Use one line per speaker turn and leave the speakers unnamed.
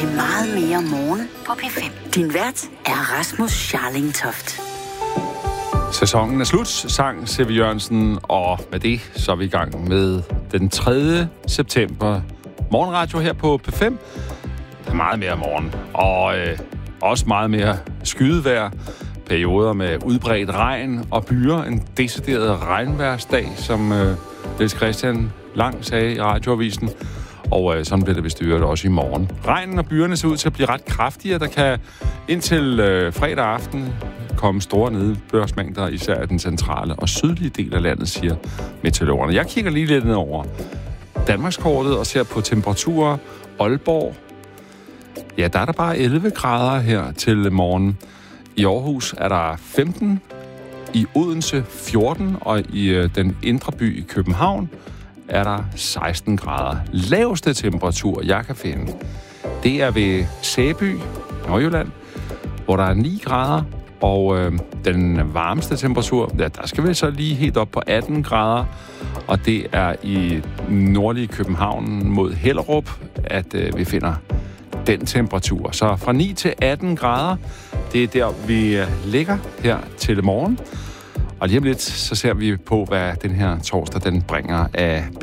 til meget mere morgen på P5. Din vært er Rasmus Scharlingtoft.
Sæsonen er slut, sang C.V. Jørgensen, og med det så er vi i gang med den 3. september morgenradio her på P5. Det er meget mere morgen, og også meget mere skydevejr, perioder med udbredt regn og byer, en decideret regnværsdag, som Niels Christian Lang sagde i radioavisen. Og sådan bliver det vist også i morgen. Regnen og byerne ser ud til at blive ret kraftige, og der kan indtil fredag aften komme store nedbørsmængder, især i den centrale og sydlige del af landet, siger meteorologerne. Jeg kigger lige lidt ned over Danmarkskortet og ser på temperaturer. Aalborg, ja, der er der bare 11 grader her til morgen. I Aarhus er der 15, i Odense 14, og i den indre by i København er der 16 grader. Laveste temperatur, jeg kan finde, det er ved Sæby, Nordjylland, hvor der er 9 grader, og den varmeste temperatur, ja, der skal vi så lige helt op på 18 grader, og det er i nordlige København mod Hellerup, at vi finder den temperatur. Så fra 9 til 18 grader, det er der, vi ligger her til morgen. Og lige om lidt, så ser vi på, hvad den her torsdag, den bringer af